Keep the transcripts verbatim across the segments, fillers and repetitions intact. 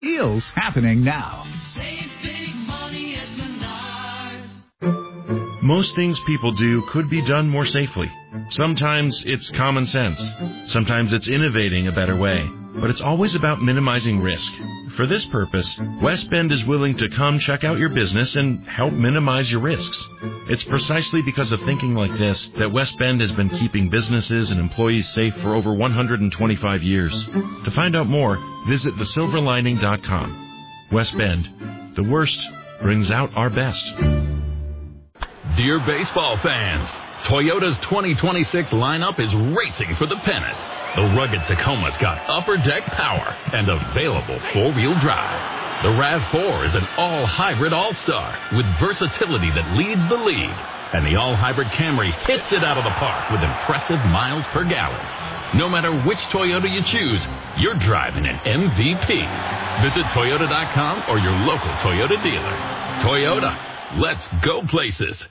Deals happening now. Save big money at Menards. Most things people do could be done more safely. Sometimes it's common sense. Sometimes it's innovating a better way. But it's always about minimizing risk. For this purpose, West Bend is willing to come check out your business and help minimize your risks. It's precisely because of thinking like this that West Bend has been keeping businesses and employees safe for over one hundred twenty-five years. To find out more, visit the silver lining dot com. West Bend, the worst brings out our best. Dear baseball fans, Toyota's twenty twenty-six lineup is racing for the pennant. The rugged Tacoma's got upper deck power and available four-wheel drive. The RAV four is an all-hybrid all-star with versatility that leads the league. And the all-hybrid Camry hits it out of the park with impressive miles per gallon. No matter which Toyota you choose, you're driving an M V P. Visit Toyota dot com or your local Toyota dealer. Toyota, let's go places.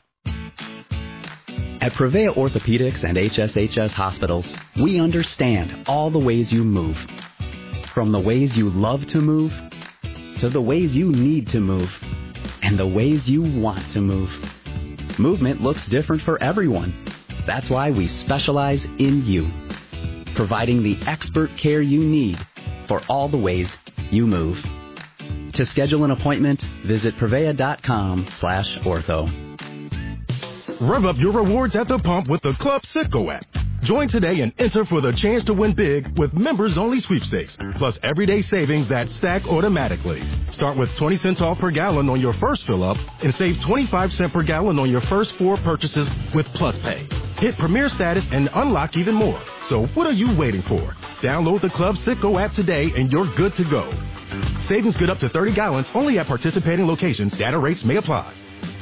At Prevea Orthopedics and H S H S Hospitals, we understand all the ways you move. From the ways you love to move, to the ways you need to move, and the ways you want to move. Movement looks different for everyone. That's why we specialize in you, providing the expert care you need for all the ways you move. To schedule an appointment, visit Prevea dot com slash ortho. Rev up your rewards at the pump with the Club Citgo app. Join today and enter for the chance to win big with members-only sweepstakes, plus everyday savings that stack automatically. Start with twenty cents off per gallon on your first fill-up and save twenty-five cents per gallon on your first four purchases with Plus Pay. Hit Premier status and unlock even more. So what are you waiting for? Download the Club Citgo app today and you're good to go. Savings good up to thirty gallons only at participating locations. Data rates may apply.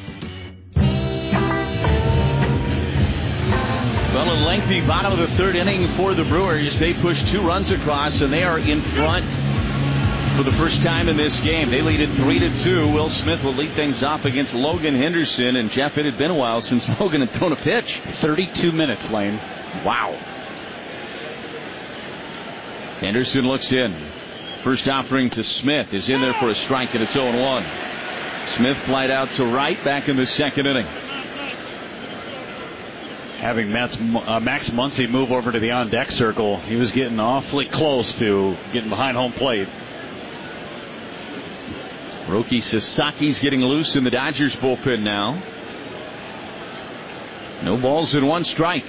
Well, a lengthy bottom of the third inning for the Brewers. They push two runs across, and they are in front for the first time in this game. They lead it three to two. Will Smith will lead things off against Logan Henderson. And, Jeff, it had been a while since Logan had thrown a pitch. thirty-two minutes, Lane. Wow. Henderson looks in. First offering to Smith is in there for a strike, and it's oh one. Smith flied out to right back in the second inning. Having Max, uh, Max Muncy move over to the on-deck circle, he was getting awfully close to getting behind home plate. Roki Sasaki's getting loose in the Dodgers bullpen now. No balls and one strike.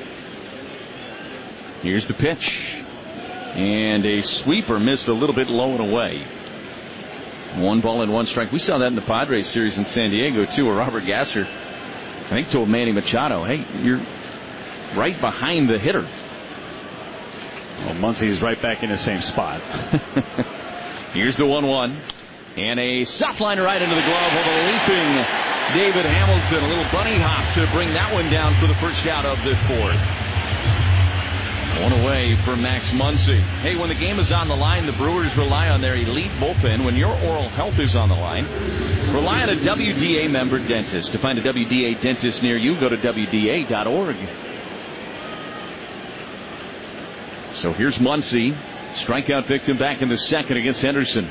Here's the pitch. And a sweeper missed a little bit low and away. One ball and one strike. We saw that in the Padres series in San Diego, too, where Robert Gasser, I think, told Manny Machado, hey, you're right behind the hitter. Well, Muncy's right back in the same spot. Here's the one one. And a soft liner right into the glove of a leaping David Hamilton. A little bunny hop to bring that one down for the first out of the fourth. One away for Max Muncy. Hey, when the game is on the line, the Brewers rely on their elite bullpen. When your oral health is on the line, rely on a W D A member dentist. To find a W D A dentist near you, go to W D A dot org. So here's Muncy, strikeout victim back in the second against Henderson.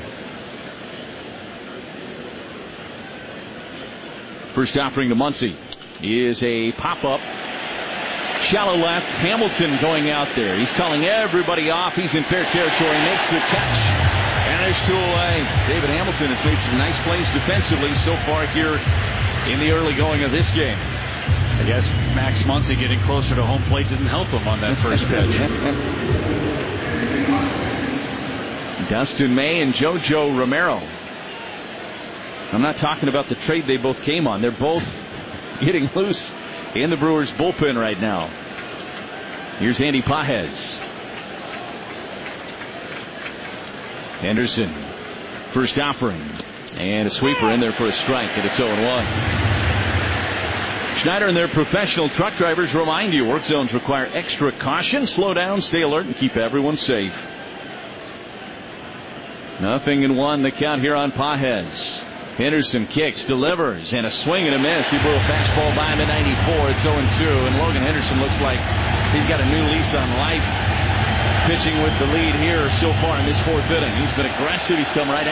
First offering to Muncy is a pop-up. Shallow left. Hamilton going out there. He's calling everybody off. He's in fair territory. Makes the catch. And there's two away. David Hamilton has made some nice plays defensively so far here in the early going of this game. I guess Max Muncy getting closer to home plate didn't help him on that first pitch. Dustin May and JoJo Romero. I'm not talking about the trade they both came on. They're both getting loose in the Brewers bullpen right now. Here's Andy Pages. Henderson, first offering, and a sweeper in there for a strike, and it's oh one. Schneider and their professional truck drivers remind you work zones require extra caution. Slow down, stay alert, and keep everyone safe. Nothing in one, the count here on Pages. Henderson kicks, delivers, and a swing and a miss. He blew a fastball by him at ninety-four. It's oh two, and Logan Henderson looks like he's got a new lease on life. pitching with the lead here so far in this fourth inning. He's been aggressive. He's come right